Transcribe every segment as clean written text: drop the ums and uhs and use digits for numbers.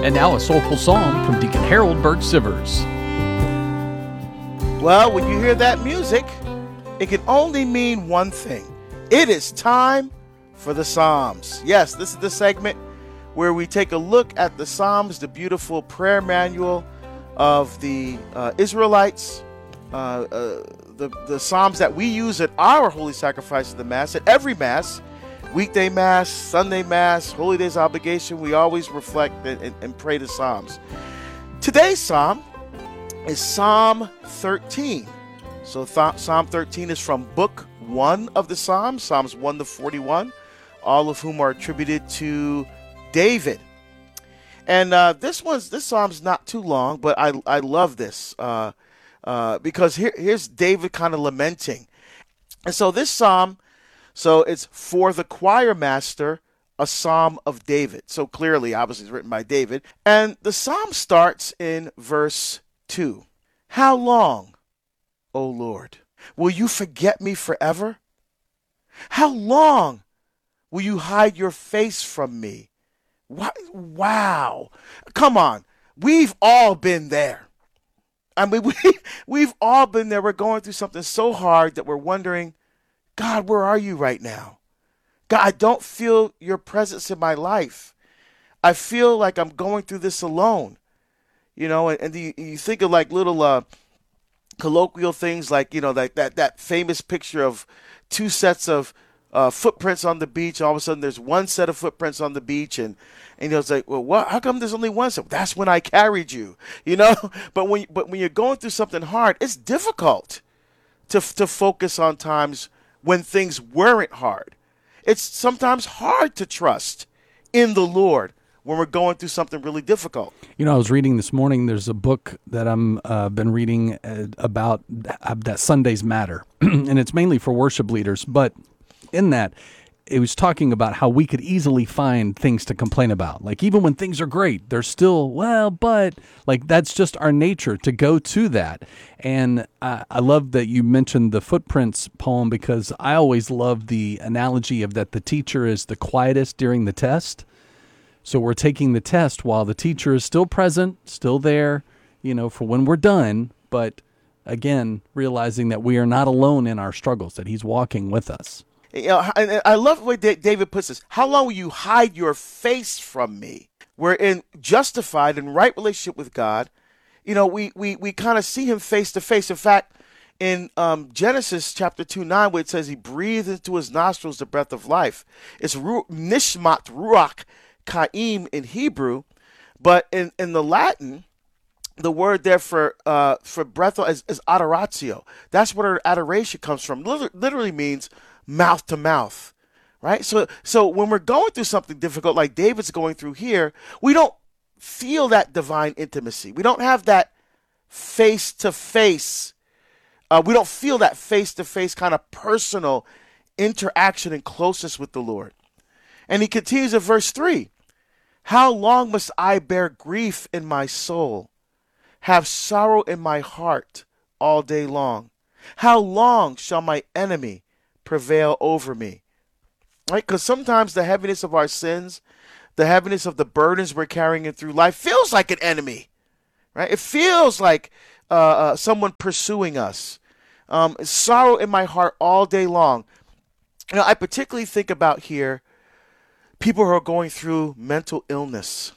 And now a soulful psalm from Deacon Harold Burke Sivers. Well, when you hear that music, it can only mean one thing. It is time for the Psalms. Yes, this is the segment where we take a look at the Psalms, the beautiful prayer manual of the Israelites, the Psalms that we use at our holy sacrifice of the Mass, at every Mass, weekday Mass, Sunday Mass, Holy Days obligation. We always reflect and pray the Psalms. Today's Psalm is Psalm 13. So Psalm 13 is from Book 1 of the Psalms, Psalms 1 to 41, all of whom are attributed to David. And this Psalm's not too long, but I love this because here's David kind of lamenting. And so this Psalm, it's for the choir master, a Psalm of David. So clearly, obviously, it's written by David. And the Psalm starts in verse 2. How long, O Lord, will you forget me forever? How long will you hide your face from me? Wow. Come on. We've all been there. I mean, we've all been there. We're going through something so hard that we're wondering, God, where are you right now? God, I don't feel your presence in my life. I feel like I'm going through this alone. You know, and you think of like little colloquial things like, you know, like that famous picture of two sets of footprints on the beach. All of a sudden there's one set of footprints on the beach and you know, it's like, well, what? How come there's only one set? That's when I carried you, you know? But when you're going through something hard, it's difficult to focus on times when things weren't hard. It's sometimes hard to trust in the Lord when we're going through something really difficult. You know, I was reading this morning, there's a book that I'm been reading about that Sundays matter. And it's mainly for worship leaders. But in that, it was talking about how we could easily find things to complain about. Like even when things are great, they're still, well, but like that's just our nature to go to that. And I love that you mentioned the footprints poem because I always love the analogy of that the teacher is the quietest during the test. So we're taking the test while the teacher is still present, still there, you know, for when we're done. But again, realizing that we are not alone in our struggles, that he's walking with us. You know, and I love the way David puts this. How long will you hide your face from me? We're in justified and right relationship with God. You know, we kind of see him face to face. In fact, in Genesis chapter 2:9, where it says he breathed into his nostrils the breath of life. It's nishmat ruach kaim in Hebrew, but in the Latin, the word there for breath is adoratio. That's where our adoration comes from. Literally means mouth to mouth, right? So when we're going through something difficult like David's going through here, we don't feel that divine intimacy. We don't have that face-to-face. We don't feel that face-to-face kind of personal interaction and closeness with the Lord. And he continues in verse 3. How long must I bear grief in my soul, have sorrow in my heart all day long? How long shall my enemy prevail over me? Right? Because sometimes the heaviness of our sins, the heaviness of the burdens we're carrying through life feels like an enemy, right? It feels like someone pursuing us. Sorrow in my heart all day long. You know, I particularly think about here people who are going through mental illness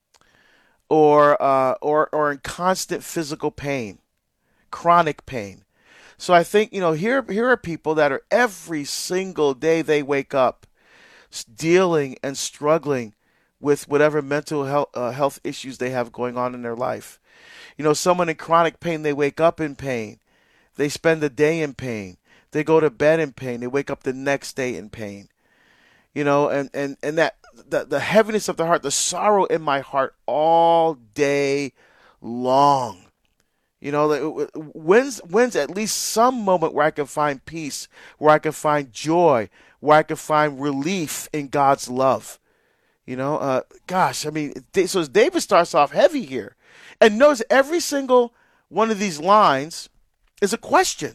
or in constant physical pain, chronic pain. So I think, you know, here are people that are every single day they wake up dealing and struggling with whatever mental health issues they have going on in their life. You know, someone in chronic pain, they wake up in pain. They spend the day in pain. They go to bed in pain. They wake up the next day in pain. You know, and that the heaviness of the heart, the sorrow in my heart all day long. You know, when's at least some moment where I can find peace, where I can find joy, where I can find relief in God's love. You know, gosh, I mean, so David starts off heavy here. And notice every single one of these lines is a question.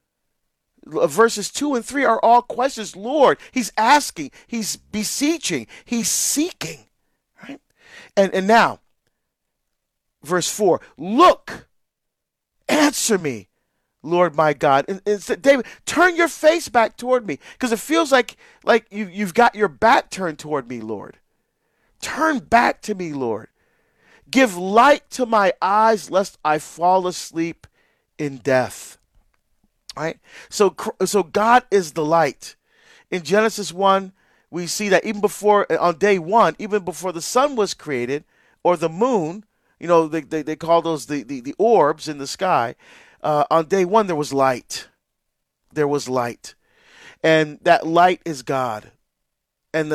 Verses 2 and 3 are all questions. Lord, he's asking, he's beseeching, he's seeking. Right? And now, Verse 4, look, answer me, Lord my God. And said, David, turn your face back toward me, because it feels like you've got your back turned toward me, Lord. Turn back to me, Lord. Give light to my eyes, lest I fall asleep in death. Right? So God is the light. In Genesis 1, we see that even before, on day 1, even before the sun was created, or the moon, they call those the orbs in the sky. On day 1, there was light. There was light. And that light is God. And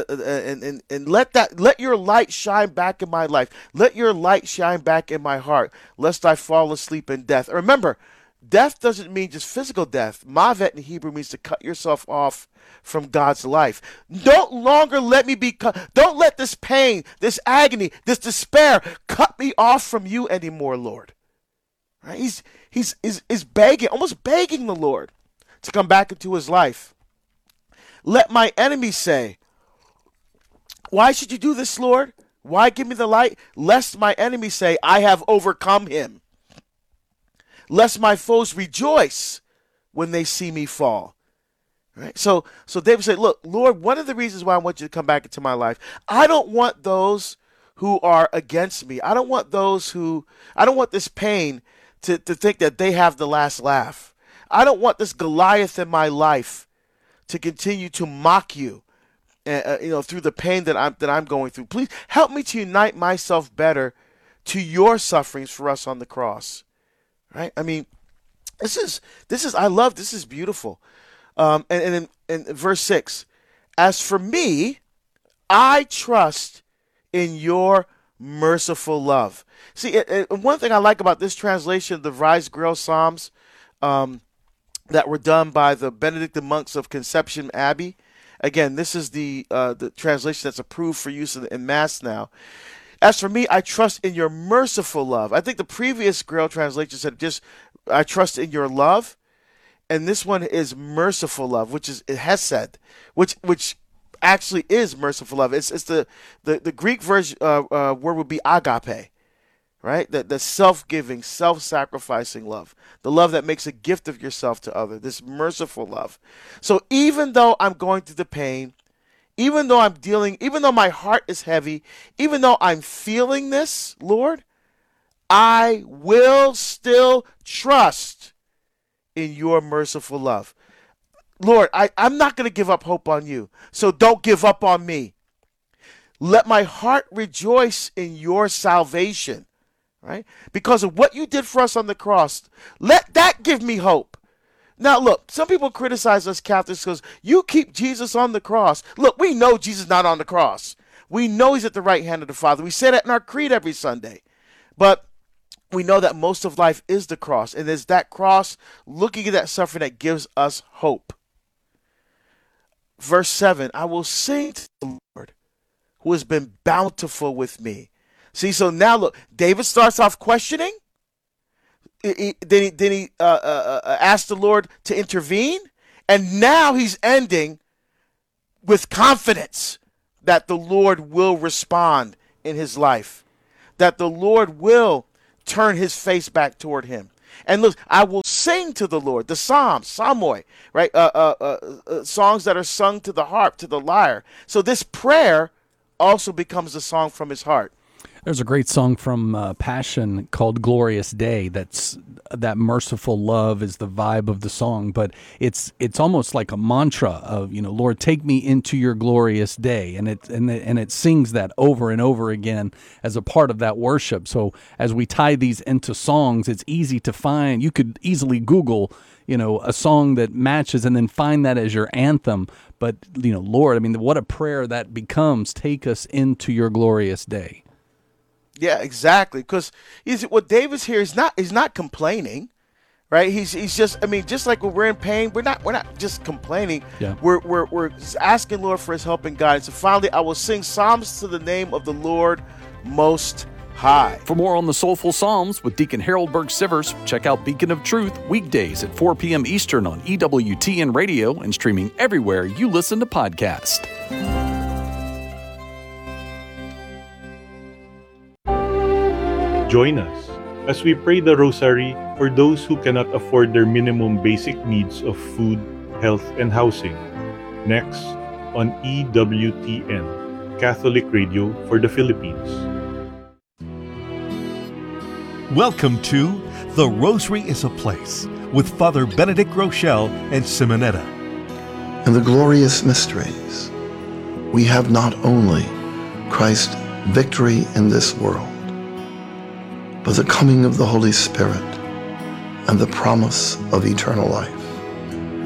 let your light shine back in my life. Let your light shine back in my heart, lest I fall asleep in death. Remember, death doesn't mean just physical death. Mavet in Hebrew means to cut yourself off from God's life. Don't longer let me be cut. Don't let this pain, this agony, this despair cut me off from you anymore, Lord. Right? He's begging, almost begging the Lord to come back into his life. Let my enemies say, why should you do this, Lord? Why give me the light? Lest my enemies say, I have overcome him. Lest my foes rejoice when they see me fall. Right? So David said, look, Lord, one of the reasons why I want you to come back into my life, I don't want those who are against me. I don't want this pain to think that they have the last laugh. I don't want this Goliath in my life to continue to mock you. Through the pain that I'm going through. Please help me to unite myself better to your sufferings for us on the cross. Right? I mean, this is I love this is beautiful. And in verse 6, as for me, I trust in your merciful love. See, one thing I like about this translation of the Rise-Grill Psalms that were done by the Benedictine monks of Conception Abbey. Again, this is the translation that's approved for use in Mass now. As for me, I trust in your merciful love. I think the previous Grail translation said just, I trust in your love. And this one is merciful love, which is hesed, which actually is merciful love. It's the Greek version word would be agape, right? The self-giving, self-sacrificing love, the love that makes a gift of yourself to others, this merciful love. So even though I'm going through the pain, even though my heart is heavy, even though I'm feeling this, Lord, I will still trust in your merciful love. Lord, I'm not going to give up hope on you, so don't give up on me. Let my heart rejoice in your salvation. Right? Because of what you did for us on the cross. Let that give me hope. Now, look, some people criticize us Catholics because you keep Jesus on the cross. Look, we know Jesus is not on the cross. We know he's at the right hand of the Father. We say that in our creed every Sunday. But we know that most of life is the cross. And it's that cross, looking at that suffering, that gives us hope. Verse 7, I will sing to the Lord who has been bountiful with me. See, so now look, David starts off questioning. Then he asked the Lord to intervene. And now he's ending with confidence that the Lord will respond in his life, that the Lord will turn his face back toward him. And look, I will sing to the Lord, the Psalms, psalmoi, right? Songs that are sung to the harp, to the lyre. So this prayer also becomes a song from his heart. There's a great song from Passion called Glorious Day. That merciful love is the vibe of the song, but it's almost like a mantra of, Lord, take me into your glorious day. And it sings that over and over again as a part of that worship. So as we tie these into songs, it's easy to find. You could easily Google, a song that matches and then find that as your anthem. But, Lord, I mean, what a prayer that becomes. Take us into your glorious day. Yeah, exactly. Because what David's here is not complaining, right? He's just, just like when we're in pain, we're not just complaining. Yeah. We're asking Lord for his help and guidance. And finally, I will sing psalms to the name of the Lord Most High. For more on the Soulful Psalms with Deacon Harold Burke-Sivers, check out Beacon of Truth weekdays at 4 p.m. Eastern on EWTN Radio and streaming everywhere you listen to podcasts. Join us as we pray the Rosary for those who cannot afford their minimum basic needs of food, health, and housing. Next, on EWTN, Catholic Radio for the Philippines. Welcome to The Rosary is a Place with Father Benedict Rochelle and Simonetta. In the glorious mysteries, we have not only Christ's victory in this world, but the coming of the Holy Spirit and the promise of eternal life.